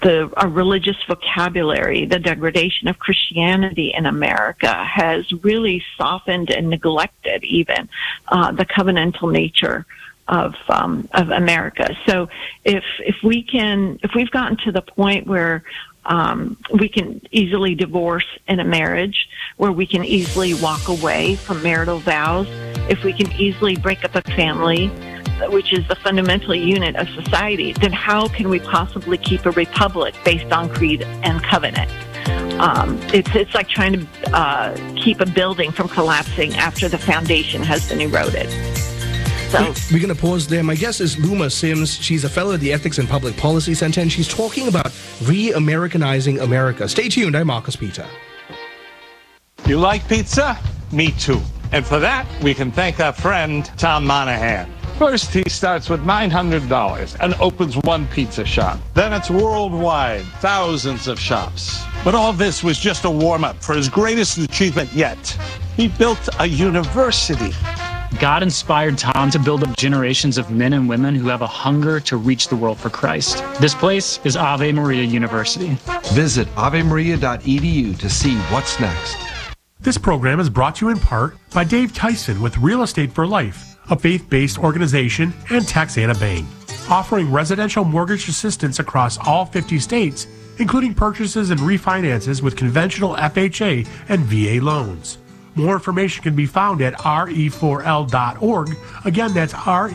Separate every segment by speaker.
Speaker 1: our religious vocabulary, the degradation of Christianity in America has really softened and neglected even the covenantal nature of America. So if we've gotten to the point where we can easily divorce in a marriage, where we can easily walk away from marital vows, if we can easily break up a family, which is the fundamental unit of society, then how can we possibly keep a republic based on creed and covenant? It's like trying to keep a building from collapsing after the foundation has been eroded. So
Speaker 2: we're going to pause there. My guest is Luma Sims. She's a fellow at the Ethics and Public Policy Center, and she's talking about re-Americanizing America. Stay tuned. I'm Marcus Peter.
Speaker 3: You like pizza? Me too. And for that, we can thank our friend, Tom Monahan. First, he starts with $900 and opens one pizza shop. Then it's worldwide, thousands of shops. But all this was just a warm-up for his greatest achievement yet. He built a university.
Speaker 4: God inspired Tom to build up generations of men and women who have a hunger to reach the world for Christ. This place is Ave Maria University.
Speaker 5: Visit avemaria.edu to see what's next.
Speaker 6: This program is brought to you in part by Dave Tyson with Real Estate for Life, a faith-based organization, and Texana Bank, offering residential mortgage assistance across all 50 states, including purchases and refinances with conventional FHA and VA loans. More information can be found at re4l.org. Again, that's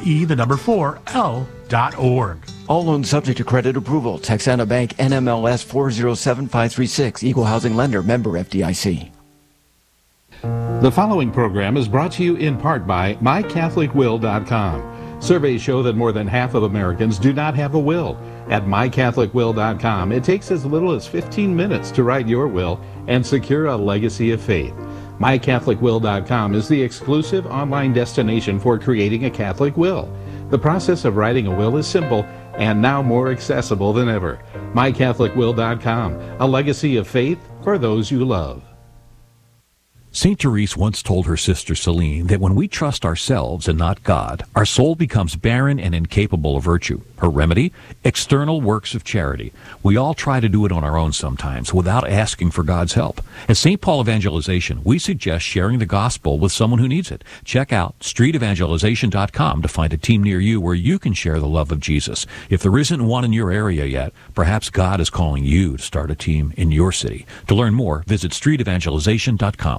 Speaker 6: re4l.org.
Speaker 7: All loans subject to credit approval. Texana Bank, NMLS 407536. Equal housing lender. Member FDIC.
Speaker 8: The following program is brought to you in part by MyCatholicWill.com. Surveys show that more than half of Americans do not have a will. At MyCatholicWill.com, it takes as little as 15 minutes to write your will and secure a legacy of faith. MyCatholicWill.com is the exclusive online destination for creating a Catholic will. The process of writing a will is simple and now more accessible than ever. MyCatholicWill.com, a legacy of faith for those you love.
Speaker 9: St. Therese once told her sister Celine that when we trust ourselves and not God, our soul becomes barren and incapable of virtue. Her remedy? External works of charity. We all try to do it on our own sometimes without asking for God's help. At St. Paul Evangelization, we suggest sharing the gospel with someone who needs it. Check out streetevangelization.com to find a team near you where you can share the love of Jesus. If there isn't one in your area yet, perhaps God is calling you to start a team in your city. To learn more, visit streetevangelization.com.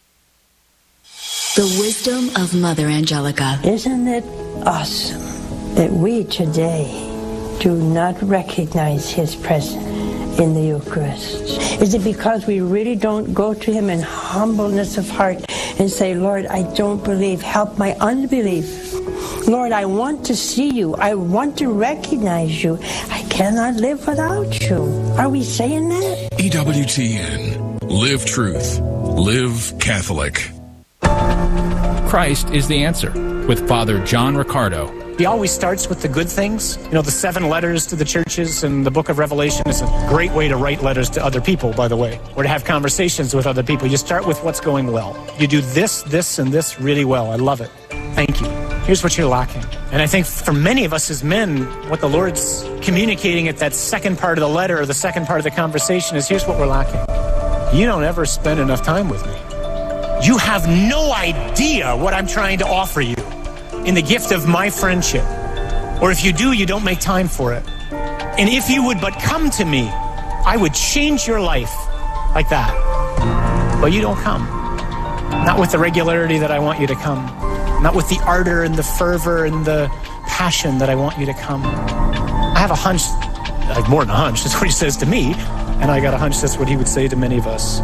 Speaker 10: The wisdom of Mother Angelica.
Speaker 11: Isn't it awesome that we today do not recognize His presence in the Eucharist? Is it because we really don't go to Him in humbleness of heart and say, Lord, I don't believe, help my unbelief. Lord, I want to see you. I want to recognize you. I cannot live without you. Are we saying that?
Speaker 12: EWTN. Live truth. Live Catholic.
Speaker 13: Christ is the answer with Father John Riccardo.
Speaker 14: He always starts with the good things. You know, the 7 letters to the churches and the book of Revelation is a great way to write letters to other people, by the way, or to have conversations with other people. You start with what's going well. You do this, this, and this really well. I love it. Thank you. Here's what you're lacking. And I think for many of us as men, what the Lord's communicating at that second part of the letter or the second part of the conversation is, here's what we're lacking. You don't ever spend enough time with me. You have no idea what I'm trying to offer you in the gift of my friendship. Or if you do, you don't make time for it. And if you would but come to me, I would change your life like that. But you don't come. Not with the regularity that I want you to come. Not with the ardor and the fervor and the passion that I want you to come. I have a hunch, like more than a hunch, that's what he says to me. And I got a hunch that's what he would say to many of us.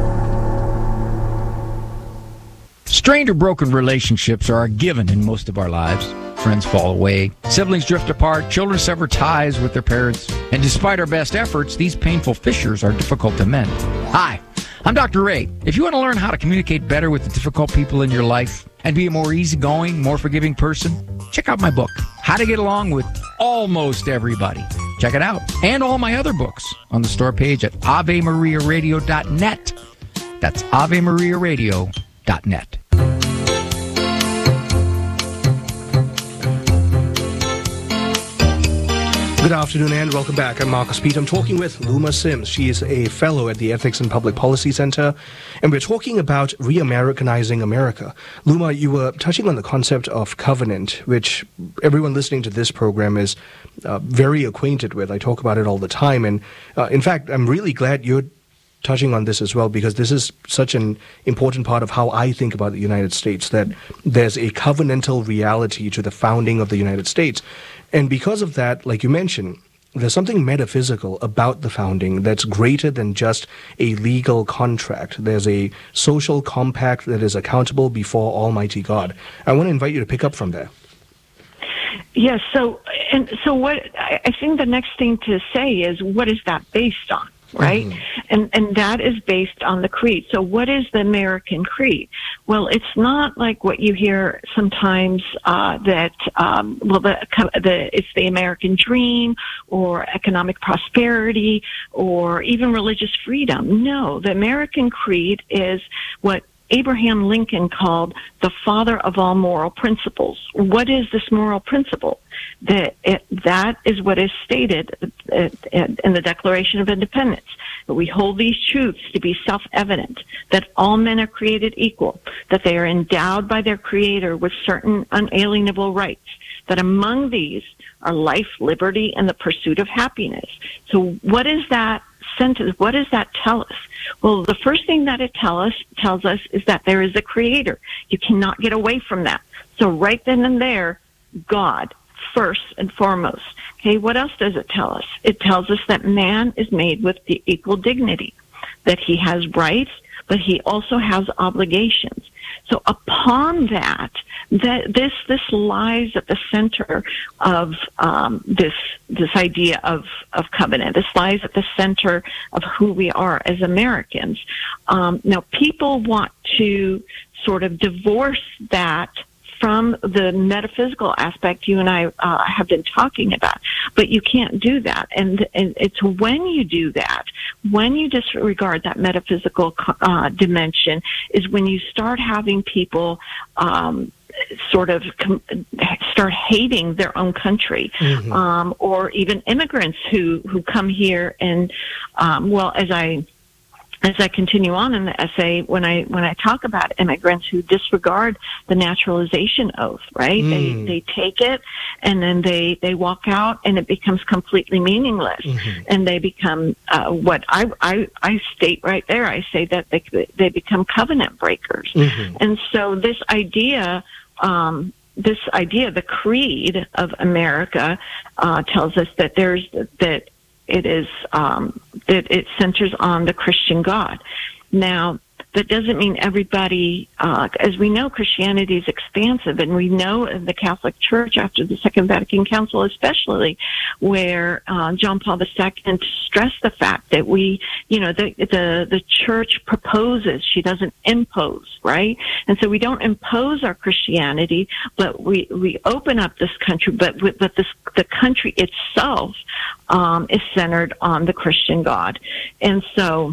Speaker 15: Strained or broken relationships are a given in most of our lives. Friends fall away, siblings drift apart, children sever ties with their parents, and despite our best efforts, these painful fissures are difficult to mend. Hi, I'm Dr. Ray. If you want to learn how to communicate better with the difficult people in your life and be a more easygoing, more forgiving person, check out my book, How to Get Along with Almost Everybody. Check it out. And all my other books on the store page at AveMariaRadio.net. That's AveMariaRadio.net.
Speaker 2: Good afternoon and welcome back. I'm Marcus Pete. I'm talking with Luma Sims. She is a fellow at the Ethics and Public Policy Center, and we're talking about re-Americanizing America. Luma, you were touching on the concept of covenant, which everyone listening to this program is very acquainted with. I talk about it all the time, and in fact, I'm really glad you're touching on this as well, because this is such an important part of how I think about the United States, that there's a covenantal reality to the founding of the United States. And because of that, like you mentioned, there's something metaphysical about the founding that's greater than just a legal contract. There's a social compact that is accountable before Almighty God. I want to invite you to pick up from there.
Speaker 1: Yes. So what I think the next thing to say is, what is that based on? Right? Mm-hmm. And that is based on the creed. So what is the American creed? Well, it's not like what you hear sometimes, it's the American dream or economic prosperity or even religious freedom. No, the American creed is what Abraham Lincoln called the father of all moral principles. What is this moral principle? That is what is stated in the Declaration of Independence. That we hold these truths to be self-evident, that all men are created equal, that they are endowed by their Creator with certain unalienable rights, that among these are life, liberty, and the pursuit of happiness. So what is that sentence? What does that tell us? Well, the first thing that it tells us is that there is a Creator. You cannot get away from that. So right then and there, God, first and foremost. Okay, what else does it tell us? It tells us that man is made with the equal dignity, that he has rights, but he also has obligations. So upon that this lies at the center of this idea of covenant. This lies at the center of who we are as Americans. Now, people want to sort of divorce that from the metaphysical aspect you and I have been talking about. But you can't do that. And it's when you do that, when you disregard that metaphysical dimension, is when you start having people start hating their own country, mm-hmm. Or even immigrants who come here and, as I continue on in the essay, when I talk about immigrants who disregard the naturalization oath, right? They take it and then they walk out and it becomes completely meaningless, mm-hmm. and they become what I state right there. I say that they become covenant breakers, mm-hmm. and so this idea, the creed of America, tells us that it centers on the Christian God. Now, that doesn't mean everybody, as we know, Christianity is expansive, and we know in the Catholic Church after the Second Vatican Council, especially, where John Paul II stressed the fact that the Church proposes, she doesn't impose, right? And so we don't impose our Christianity, but we open up this country, but the country itself is centered on the Christian God, and so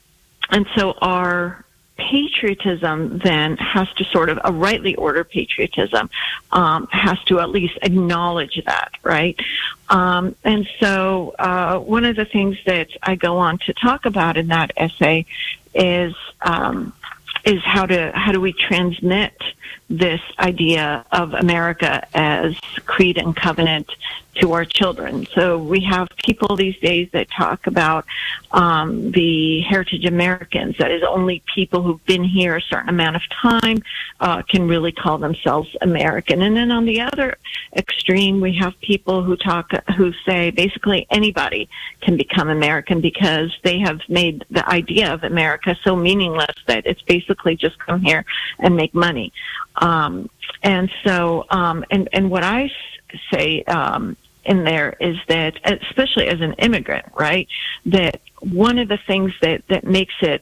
Speaker 1: our patriotism then has to a rightly ordered patriotism has to at least acknowledge that, right? And so one of the things that I go on to talk about in that essay is how do we transmit this idea of America as creed and covenant to our children. So we have people these days that talk about the heritage Americans, that is, only people who've been here a certain amount of time can really call themselves American. And then on the other extreme, we have people who say basically anybody can become American because they have made the idea of America so meaningless that it's basically just come here and make money. And what I say in there is that, especially as an immigrant, right, that one of the things that makes it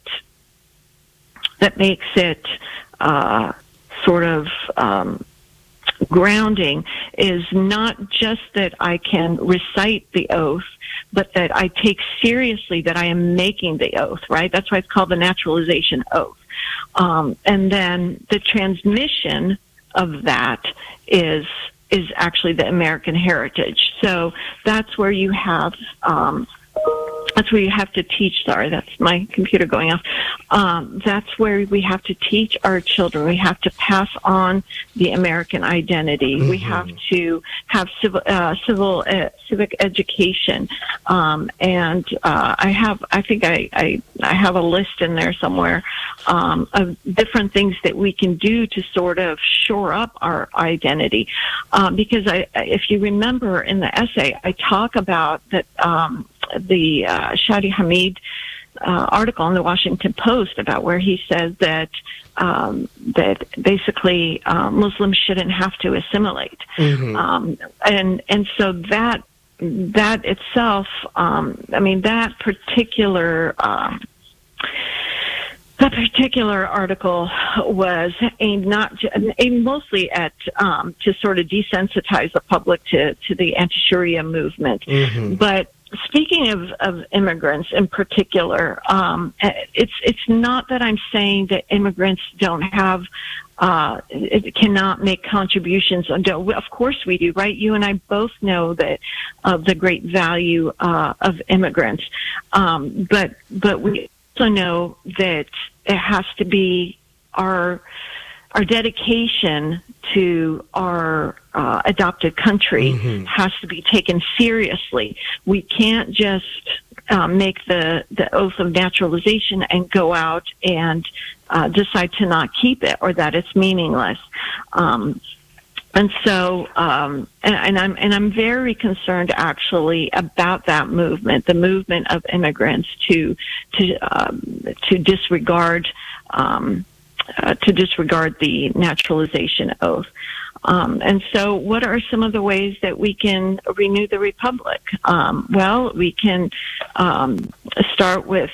Speaker 1: grounding is not just that I can recite the oath, but that I take seriously that I am making the oath, right? That's why it's called the naturalization oath. And then the transmission of that is actually the American heritage. So that's where you have that's where you have to teach. Sorry, that's my computer going off. That's where we have to teach our children. We have to pass on the American identity. We have to have civic education. And I think I have a list in there somewhere of different things that we can do to sort of shore up our identity. Because if you remember in the essay, I talk about that. The Shadi Hamid article in the Washington Post about where he says that that basically Muslims shouldn't have to assimilate, and so that itself, that particular article was aimed mostly at to sort of desensitize the public to the anti-Sharia movement, but. Speaking of immigrants in particular, it's not that I'm saying that immigrants don't have, cannot make contributions. Of course we do, right? You and I both know that of the great value of immigrants, but we also know that it has to be our dedication to our adopted country has to be taken seriously. We can't just make the oath of naturalization and go out and decide to not keep it or that it's meaningless. And so, and I'm very concerned actually about that movement, the movement of immigrants to disregard. To disregard the naturalization oath. And so what are some of the ways that we can renew the republic? Well, we can start with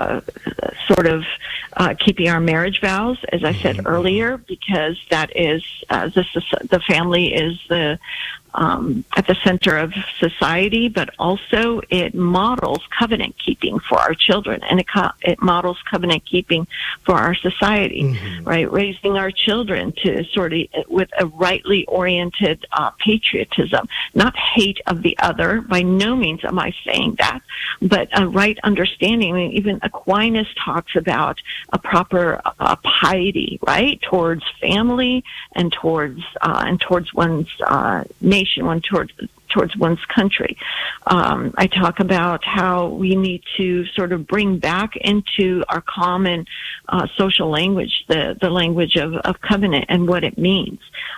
Speaker 1: keeping our marriage vows, as I said earlier, because that is the family is at the center of society, but also it models covenant keeping for our children, and it models covenant keeping for our society, right? Raising our children to sort of with a rightly oriented patriotism, not hate of the other. By no means am I saying that, but a right understanding. I mean, even Aquinas talks about a proper piety, right, towards family and towards one's nation, towards one's country. I talk about how we need to sort of bring back into our common social language the language of covenant and what it means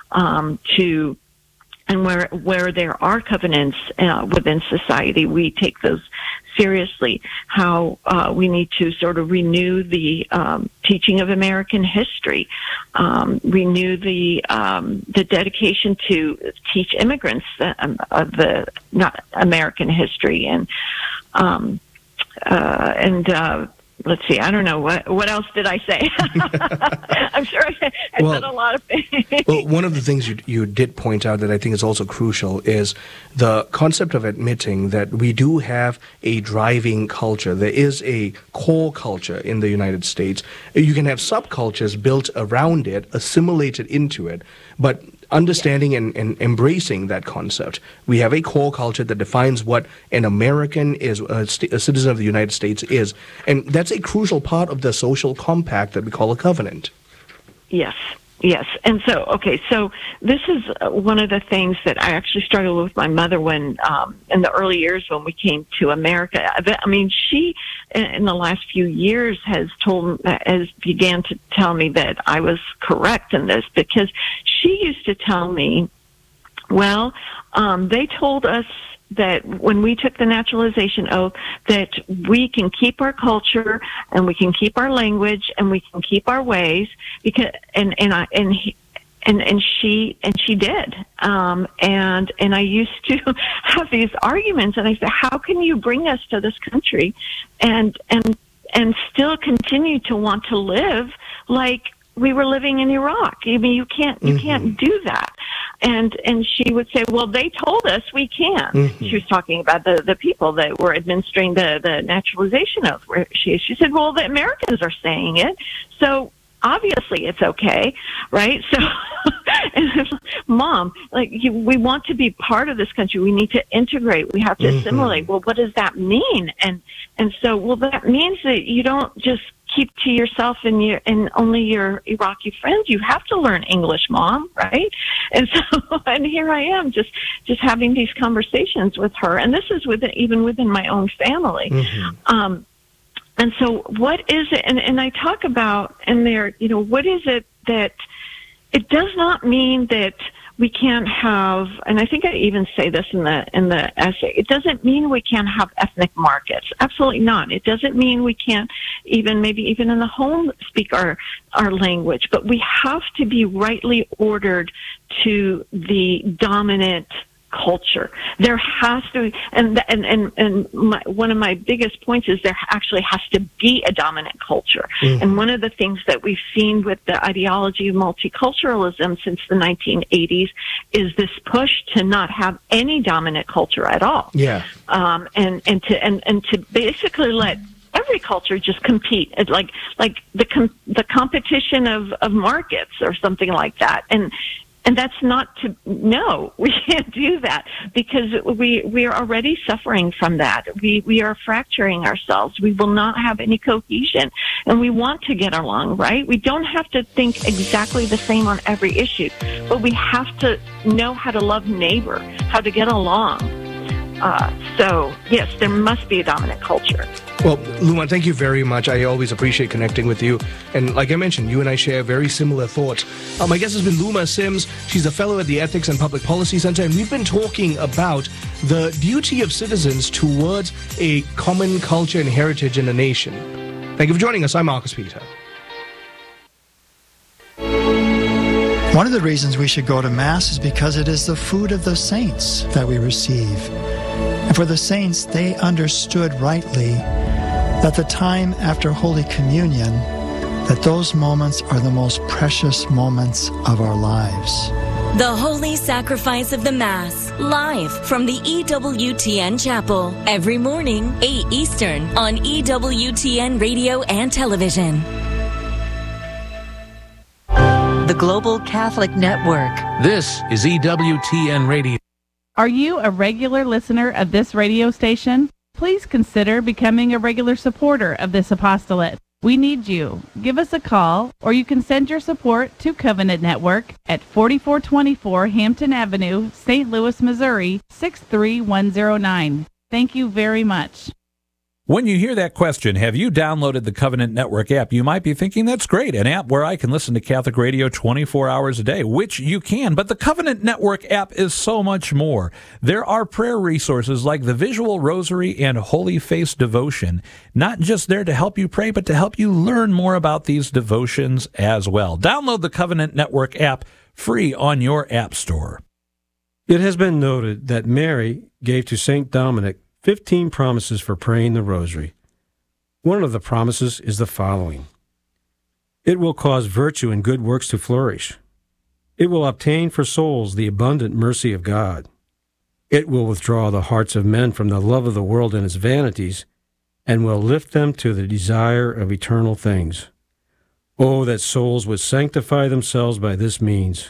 Speaker 1: and where there are covenants within society, we take those seriously. How we need to sort of renew the teaching of American history, renew the dedication to teach immigrants the not American history, and let's see, I don't know, what else did I say? I'm sure I said a lot of things.
Speaker 2: Well, one of the things you did point out that I think is also crucial is the concept of admitting that we do have a driving culture. There is a core culture in the United States. You can have subcultures built around it, assimilated into it, but understanding and embracing that concept. We have a core culture that defines what an American is, a citizen of the United States is, and that's a crucial part of the social compact that we call a covenant.
Speaker 1: Yes. And so this is one of the things that I actually struggled with my mother when, in the early years when we came to America. I mean, she, in the last few years, began to tell me that I was correct in this, because she used to tell me, well, they told us that when we took the naturalization oath, that we can keep our culture and we can keep our language and we can keep our ways, because and she did, and I used to have these arguments, and I said, how can you bring us to this country and still continue to want to live like we were living in Iraq? I mean, you can't do that. And she would say, well, they told us we can. She was talking about the people that were administering the naturalization oath. Where she said, well, the Americans are saying it, so obviously it's okay, right? So, Mom, we want to be part of this country. We need to integrate. We have to assimilate. Well, what does that mean? And so, well, that means that you don't just keep to yourself and only your Iraqi friends. You have to learn English, Mom, right? And so, and here I am just having these conversations with her. And this is even within my own family. And so what is it, and I talk about in there, what is it that it does not mean that we can't have, and I think I even say this in the essay, it doesn't mean we can't have ethnic markets. Absolutely not. It doesn't mean we can't maybe even in the home speak our language, but we have to be rightly ordered to the dominant culture. There has to, and one of my biggest points is there actually has to be a dominant culture. And one of the things that we've seen with the ideology of multiculturalism since the 1980s is this push to not have any dominant culture at all. Yeah. And to basically let every culture just compete. It's like the competition of markets or something like that. And that's no, we can't do that because we are already suffering from that. We are fracturing ourselves. We will not have any cohesion, and we want to get along, right? We don't have to think exactly the same on every issue, but we have to know how to love neighbor, how to get along. So, yes, there must be a dominant culture.
Speaker 2: Well, Luma, thank you very much. I always appreciate connecting with you. And like I mentioned, you and I share very similar thoughts. My guest has been Luma Sims. She's a fellow at the Ethics and Public Policy Center, and we've been talking about the duty of citizens towards a common culture and heritage in a nation. Thank you for joining us. I'm Marcus Peter.
Speaker 16: One of the reasons we should go to Mass is because it is the food of the saints that we receive. And for the saints, they understood rightly that the time after Holy Communion, that those moments are the most precious moments of our lives.
Speaker 17: The Holy Sacrifice of the Mass, live from the EWTN Chapel, every morning, 8 Eastern, on EWTN Radio and Television.
Speaker 18: The Global Catholic Network.
Speaker 9: This is EWTN Radio.
Speaker 19: Are you a regular listener of this radio station? Please consider becoming a regular supporter of this apostolate. We need you. Give us a call, or you can send your support to Covenant Network at 4424 Hampton Avenue, St. Louis, Missouri, 63109. Thank you very much.
Speaker 9: When you hear that question, have you downloaded the Covenant Network app? You might be thinking, that's great, an app where I can listen to Catholic radio 24 hours a day, which you can, but the Covenant Network app is so much more. There are prayer resources like the Visual Rosary and Holy Face Devotion, not just there to help you pray, but to help you learn more about these devotions as well. Download the Covenant Network app free on your app store.
Speaker 20: It has been noted that Mary gave to St. Dominic 15 promises for praying the rosary. One of the promises is the following. It will cause virtue and good works to flourish. It will obtain for souls the abundant mercy of God. It will withdraw the hearts of men from the love of the world and its vanities, and will lift them to the desire of eternal things. Oh, that souls would sanctify themselves by this means.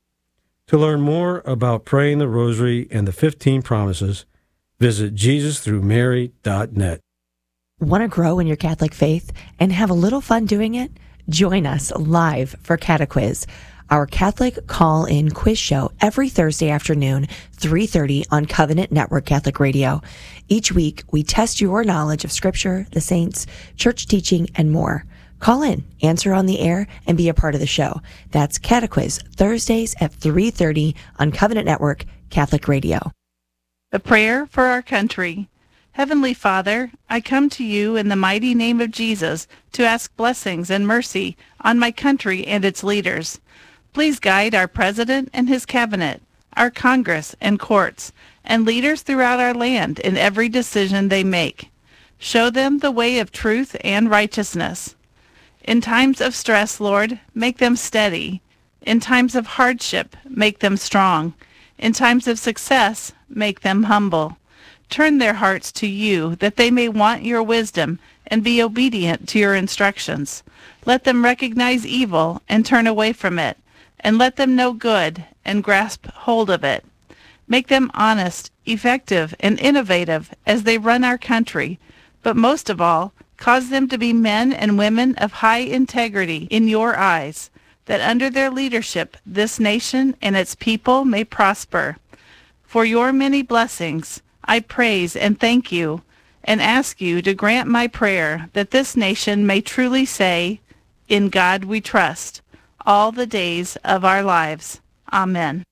Speaker 20: To learn more about praying the rosary and the 15 promises, visit JesusThroughMary.net.
Speaker 18: Want to grow in your Catholic faith and have a little fun doing it? Join us live for Catequiz, our Catholic call-in quiz show every Thursday afternoon, 3:30 on Covenant Network Catholic Radio. Each week, we test your knowledge of Scripture, the saints, church teaching, and more. Call in, answer on the air, and be a part of the show. That's Catequiz, Thursdays at 3:30 on Covenant Network Catholic Radio.
Speaker 19: A prayer for our country. Heavenly Father, I come to you in the mighty name of Jesus to ask blessings and mercy on my country and its leaders. Please guide our president and his cabinet, our Congress and courts, and leaders throughout our land in every decision they make. Show them the way of truth and righteousness. In times of stress, Lord, make them steady. In times of hardship, make them strong. In times of success, make them humble. turn their hearts to you, that they may want your wisdom and be obedient to your instructions. Let them recognize evil and turn away from it, and let them know good and grasp hold of it. Make them honest, effective, and innovative as they run our country, but most of all, cause them to be men and women of high integrity in your eyes, that under their leadership this nation and its people may prosper. For your many blessings, I praise and thank you, and ask you to grant my prayer that this nation may truly say, "In God we trust," all the days of our lives. Amen.